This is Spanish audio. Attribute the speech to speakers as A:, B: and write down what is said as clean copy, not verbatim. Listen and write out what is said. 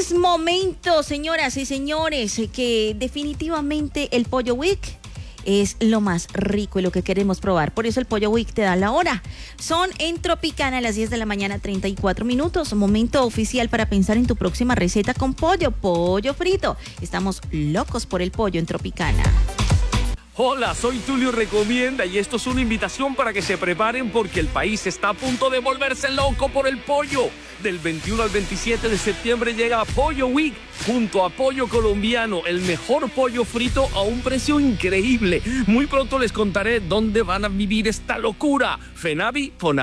A: Es momento, señoras y señores, que definitivamente el Pollo Week es lo más rico y lo que queremos probar. Por eso el Pollo Week te da la hora. Son en Tropicana a las 10 de la mañana, 34 minutos. Momento oficial para pensar en tu próxima receta con pollo frito. Estamos locos por el pollo en Tropicana.
B: Hola, soy Tulio Recomienda y esto es una invitación para que se preparen porque el país está a punto de volverse loco por el pollo. Del 21 al 27 de septiembre llega Pollo Week junto a Pollo Colombiano, el mejor pollo frito a un precio increíble. Muy pronto les contaré dónde van a vivir esta locura. FENAVI, FONAVI.